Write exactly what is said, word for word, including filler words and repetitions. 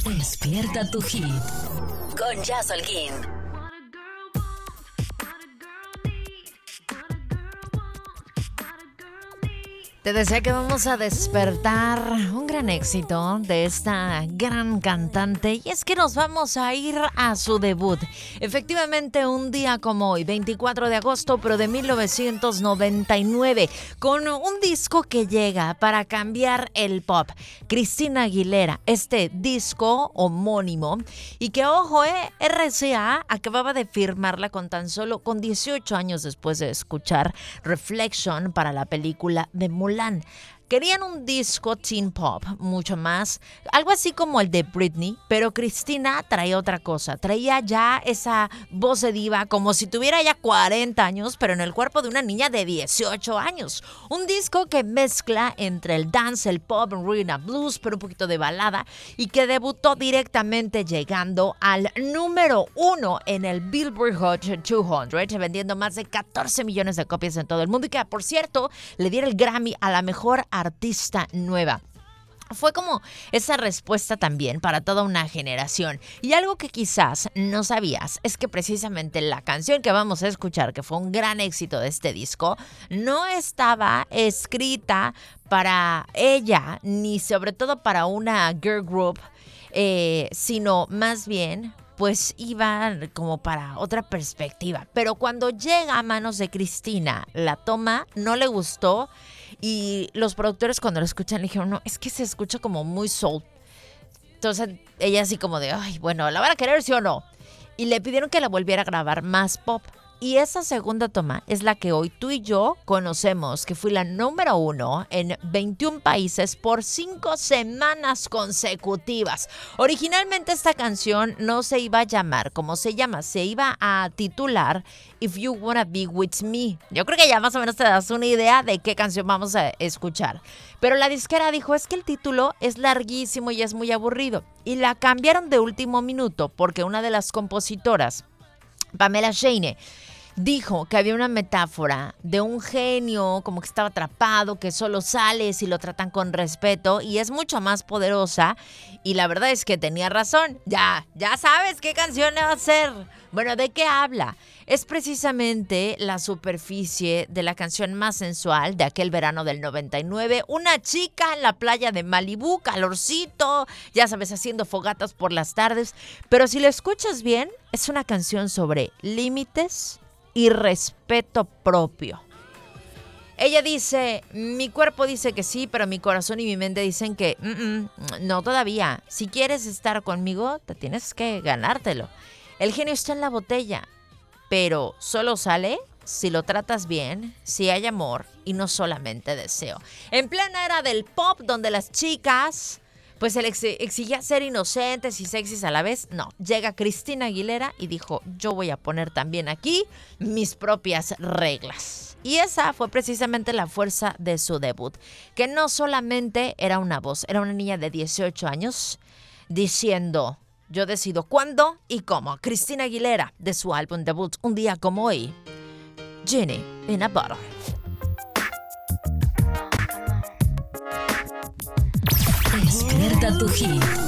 Despierta tu hit con Jazz Holguín. Te decía que vamos a despertar un gran éxito de esta gran cantante y es que nos vamos a ir a su debut. Efectivamente, un día como hoy, veinticuatro de agosto, pero de mil novecientos noventa y nueve, con un disco que llega para cambiar el pop. Christina Aguilera, este disco homónimo y que, ojo, eh, R C A acababa de firmarla con tan solo con dieciocho años después de escuchar Reflection para la película de Mulan. Querían un disco teen pop, mucho más, algo así como el de Britney, pero Christina traía otra cosa, traía ya esa voz de diva como si tuviera ya cuarenta años, pero en el cuerpo de una niña de dieciocho años. Un disco que mezcla entre el dance, el pop, rhythm and blues, pero un poquito de balada, y que debutó directamente llegando al número uno en el Billboard Hot doscientos, vendiendo más de catorce millones de copias en todo el mundo y que, por cierto, le diera el Grammy a la mejor artista nueva. Fue como esa respuesta también para toda una generación. Y algo que quizás no sabías es que precisamente la canción que vamos a escuchar, que fue un gran éxito de este disco, no estaba escrita para ella, ni sobre todo para una girl group, eh, sino más bien pues iba como para otra perspectiva. Pero cuando llega a manos de Christina, la toma, no le gustó. Y los productores cuando lo escuchan le dijeron, no, es que se escucha como muy soul. Entonces ella así como de, ay, bueno, ¿la van a querer sí o no? Y le pidieron que la volviera a grabar más pop. Y esa segunda toma es la que hoy tú y yo conocemos, que fue la número uno en veintiún países por cinco semanas consecutivas. Originalmente esta canción no se iba a llamar como se llama, se iba a titular If You Wanna Be With Me. Yo creo que ya más o menos te das una idea de qué canción vamos a escuchar. Pero la disquera dijo, es que el título es larguísimo y es muy aburrido. Y la cambiaron de último minuto porque una de las compositoras, Pamela Shane, dijo que había una metáfora de un genio como que estaba atrapado, que solo sale si lo tratan con respeto y es mucho más poderosa. Y la verdad es que tenía razón. Ya, ya sabes qué canción va a ser. Bueno, ¿de qué habla? Es precisamente la superficie de la canción más sensual de aquel verano del noventa y nueve. Una chica en la playa de Malibú, calorcito, ya sabes, haciendo fogatas por las tardes. Pero si lo escuchas bien, es una canción sobre límites y respeto propio. Ella dice, mi cuerpo dice que sí, pero mi corazón y mi mente dicen que mm, no todavía. Si quieres estar conmigo, te tienes que ganártelo. El genio está en la botella, pero solo sale si lo tratas bien, si hay amor y no solamente deseo. En plena era del pop, donde las chicas pues se les exigía ser inocentes y sexys a la vez, no. Llega Christina Aguilera y dijo, yo voy a poner también aquí mis propias reglas. Y esa fue precisamente la fuerza de su debut, que no solamente era una voz, era una niña de dieciocho años diciendo, yo decido cuándo y cómo. Christina Aguilera, de su álbum debut, Un Día Como Hoy, Genie in a Bottle. Despierta tu hit